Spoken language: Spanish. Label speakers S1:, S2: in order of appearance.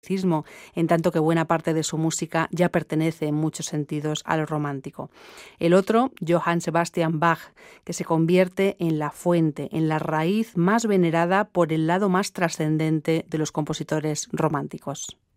S1: en tanto que buena parte de su música ya pertenece en muchos sentidos a lo romántico. El otro, Johann Sebastian Bach, que se convierte en la fuente, en la raíz más venerada por el lado más trascendente de los compositores románticos.